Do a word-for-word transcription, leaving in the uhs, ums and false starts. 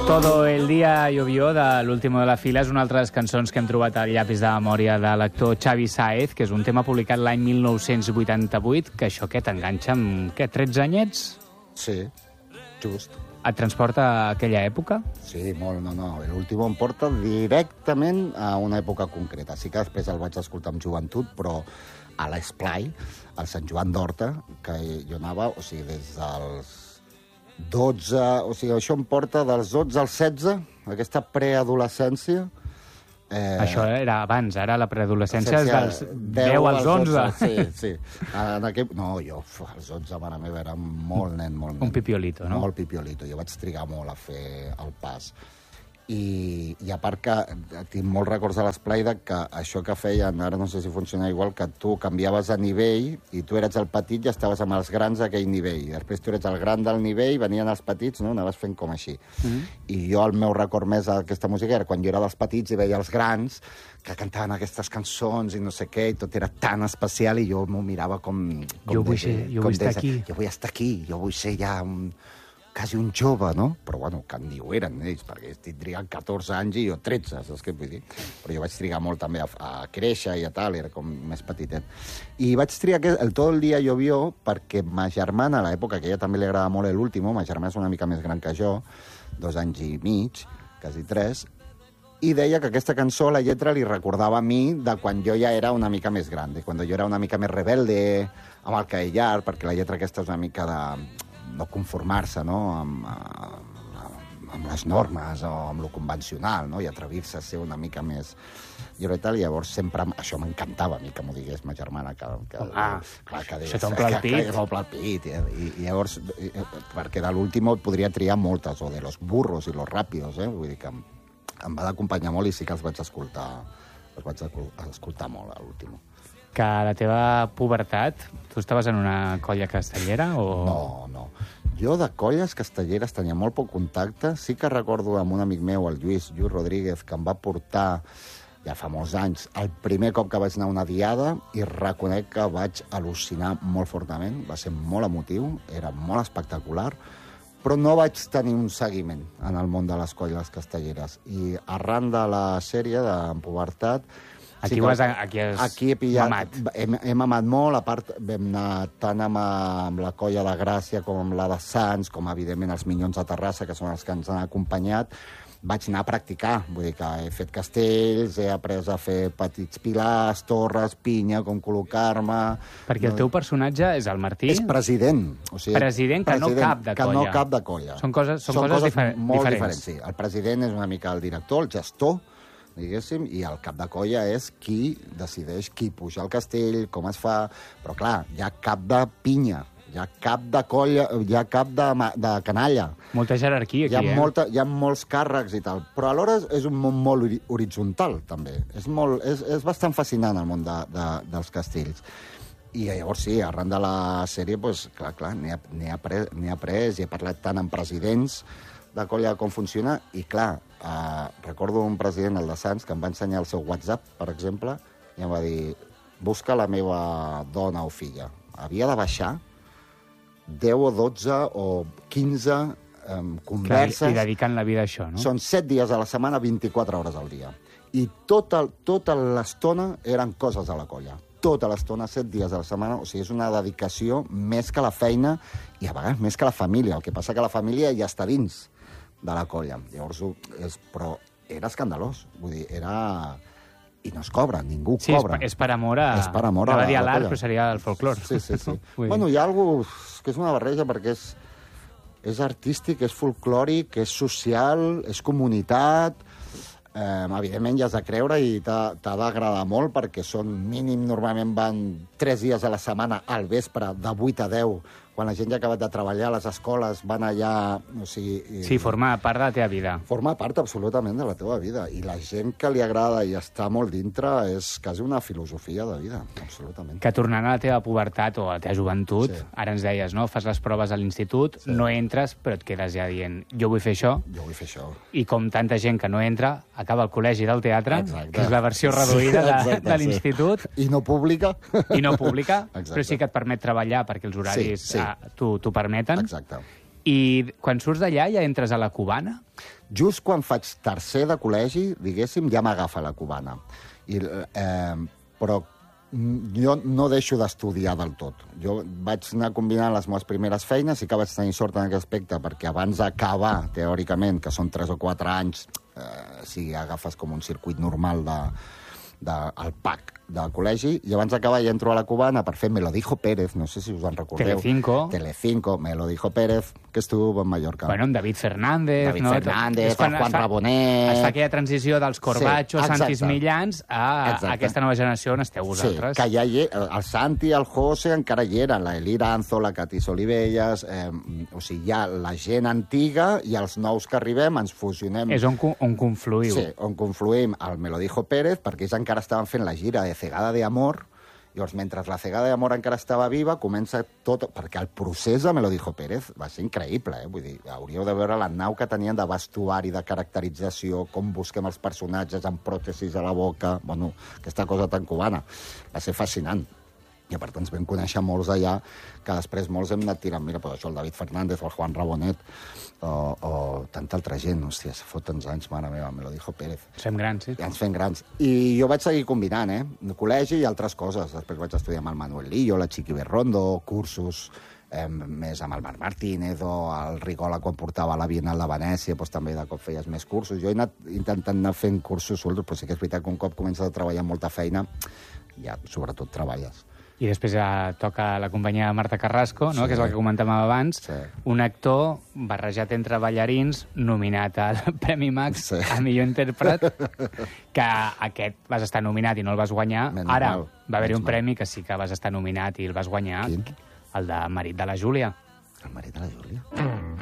Todo el día llovió, de l'último de la fila, és una altra de les cançons que hem trobat al llapis de memòria de l'actor Xavi Sáez, que és un tema publicat l'any mil nou-cents vuitanta-vuit, que això què t'enganxa amb, què, tretze anyets? Sí, just. Et transporta a aquella època? Sí, molt, no, no. L'últim em porta directament a una època concreta. Sí que després el vaig escoltar amb joventut, però a l'Esplai, al Sant Joan d'Horta, que jo anava, o sigui, des dels dotze... O sigui, això em porta dels dotze als setze, aquesta preadolescència. Eh, això era abans, ara la preadolescència és dels deu als onze. Sí, sí. En aquell... No, jo, als onze, mare meva, era molt nen, molt nen. Un pipiolito, no? Molt pipiolito. Jo vaig trigar molt a fer el pas. I, i a part que tinc molts records de l'Esplai que això que feien, ara no sé si funciona igual, que tu canviaves de nivell i tu eres el petit i estaves amb els grans d'aquell nivell. I després tu eres el gran del nivell, venien els petits, no? Anaves fent com així. Mm-hmm. I jo el meu record més d'aquesta música era quan jo era dels petits i veia els grans que cantaven aquestes cançons i no sé què, i tot era tan especial i jo m'ho mirava com... com jo vull, ser, jo vull estar aquí. Jo vull estar aquí, jo vull ser ja un... quasi un jove, no? Però, bueno, que ni ho eren ells, perquè tindrien catorze anys i jo tretze, saps què vull dir? Però jo vaig trigar molt també a, a créixer i a tal, era com més petitet. I vaig trigar aquest, el Tot el dia llovió perquè ma germana, a l'època, que a ella també li agrada molt l'último, ma germana és una mica més gran que jo, dos anys i mig, quasi tres, i deia que aquesta cançó, la lletra, li recordava a mi de quan jo ja era una mica més gran, de quan jo era una mica més rebelde, amb el caellar, perquè la lletra aquesta és una mica de... no conformar-se, no?, amb, amb, amb les normes o amb lo convencional, no?, i atrevir-se a ser una mica més... Jo i tal, llavors sempre... Això m'encantava a mi, que m'ho digués ma germana, que... que ah, clar, que això t'omple el pit. Que t'omple el pit, i, i, i llavors, perquè de l'últim podria triar moltes, o de los burros i los rápidos, eh?, vull dir que em, em va d'acompanyar molt i sí que els vaig escoltar, els vaig escoltar molt, a l'últim. Que a la teva pubertat, tu estaves en una colla castellera o...? No, no. Jo de colles castelleres tenia molt poc contacte. Sí que recordo amb un amic meu, el Lluís, Lluís Rodríguez, que em va portar, ja fa molts anys, el primer cop que vaig anar a una diada i reconec que vaig al·lucinar molt fortament. Va ser molt emotiu, era molt espectacular, però no vaig tenir un seguiment en el món de les colles castelleres. I arran de la sèrie d'en pubertat, Aquí, sí, has, aquí has aquí he pillat, mamat. Hem, hem mamat molt, a part vam anar tant amb, amb la colla de Gràcia com amb la de Sants, com evidentment els Minyons de Terrassa, que són els que ens han acompanyat. Vaig anar a practicar, vull dir que he fet castells, he après a fer petits pilars, torres, pinya, com col·locar-me... Perquè el teu personatge és el Martí? És president. O sigui, president que president, no cap de que colla. no cap de colla. Són coses, són són coses, coses difer molt diferents. diferents. Sí. El president és una mica el director, el gestor, diguéssim, i el cap de colla és qui decideix qui puja al castell, com es fa... Però, clar, hi ha cap de pinya, hi ha cap de colla, hi ha cap de, de canalla. Molta jerarquia aquí, hi ha eh? Molta, hi ha molts càrrecs i tal, però alhora és un món molt horitzontal, també. És, molt, és, és bastant fascinant el món de, de, dels castells. I llavors sí, arran de la sèrie, doncs, clar, clar, n'he après, après, i he parlat tant amb presidents de colla com funciona, i clar, eh, recordo un president, el de Sants, que em va ensenyar el seu WhatsApp, per exemple, i em va dir, busca la meva dona o filla. Havia de baixar deu o dotze o quinze eh, converses... Clar, i dedicant la vida a això, no? Són set dies a la setmana, vint-i-quatre hores al dia. I tota, tota l'estona eren coses de la colla. Tota l'estona, set dies a la setmana, o sigui, és una dedicació més que la feina i a vegades més que la família. El que passa que la família ja està dins de la colla. Llavors, és, però era escandalós. Vull dir, era... I no es cobra, ningú sí, cobra. Sí, és per amor a... És per amor a, a dir a l'art, però seria el folclor. Sí, sí, sí. Bueno, hi ha alguna cosa que és una barreja, perquè és, és artístic, és folclòric, és social, és comunitat... Eh, evidentment ja has de creure i t'ha d'agradar molt, perquè són mínim, normalment van tres dies a la setmana al vespre, de vuit a deu, quan la gent ja ha acabat de treballar, les escoles van allà... O sigui, sí, formar part de la teva vida. Formar part absolutament de la teva vida. I la gent que li agrada i està molt dintre és quasi una filosofia de vida, absolutament. Que tornant a la teva pubertat o a la teva joventut, sí. Ara ens deies, no? Fas les proves a l'institut, sí. No entres, però et quedes ja dient, jo vull fer això. Jo vull fer això. I com tanta gent que no entra, acaba al col·legi del teatre, exacte. Que és la versió reduïda sí, exacte, de, de l'institut. Sí. I no pública. I no pública, exacte. Però sí que et permet treballar perquè els horaris sí, sí. t'ho permeten. Exacte. I quan surts d'allà ja entres a la cubana? Just quan faig tercer de col·legi, diguéssim, ja m'agafa la cubana. I, eh, però jo no deixo d'estudiar del tot. Jo vaig anar combinant les meves primeres feines, sí que vaig tenir sort en aquest aspecte, perquè abans d'acabar, teòricament, que són tres o quatre anys, eh, si agafes com un circuit normal de, de, el P A C del col·legi, i abans d'acabar ja entro a la cubana per fer Me lo dijo Pérez, no sé si us en recordeu. Telecinco. Telecinco, Me lo dijo Pérez, que estuvo en Mallorca. Bueno, amb David Fernández, David no? Fernández, Juan Rabonet... Es fa aquella transició dels Corbacho, sí, Santis Millans, a exacte. Aquesta nova generació on esteu vosaltres. Sí, que ja hi, el Santi i el José encara hi eren, la Elira Anzo, la Catis Olivelles, eh, o sigui, ja la gent antiga i els nous que arribem ens fusionem. És on, on confluïu. Sí, on confluïm al Me lo dijo Pérez, perquè ells encara estaven fent la gira de Cegada de Amor. Llavors, mentre la Cegada de Amor encara estava viva, comença tot... Perquè el procés de Me lo dijo Pérez va ser increïble, eh? Vull dir, hauríeu de veure la nau que tenien de vestuari, de caracterització, com busquem els personatges amb pròtesis a la boca... Bueno, aquesta cosa tan cubana. Va ser fascinant. I, per tant, ens vam conèixer molts d'allà, que després molts hem anat tirant, mira, però això, el David Fernández o el Juan Rabonet, o, o tanta altra gent, hòstia, se fot tants anys, mare meva, Me lo dijo Pérez. Ens fem grans, sí. Ja ens fem grans. I jo vaig seguir combinant, eh? Col·legi i altres coses. Després vaig estudiar amb el Manuel Lillo, la Chiqui Berrondo, cursos eh, més amb el Marc Martínez o el Rigola quan portava la Bienal de Venècia, doncs també de cop feies més cursos. Jo he anat intentant anar fent cursos solts, però sí que és veritat que un cop comences a treballar amb molta feina, ja sobretot treballes. I després ja toca la companyia de Marta Carrasco, no? Sí. Que és el que comentàvem abans, Sí. un actor barrejat entre ballarins, nominat al Premi Max Sí. a millor intèrpret, que aquest vas estar nominat i no el vas guanyar. Menys Ara mal, va haver-hi menys un mal. premi que sí que vas estar nominat i el vas guanyar, Quin? el de Marit de la Júlia. El marit de la Júlia?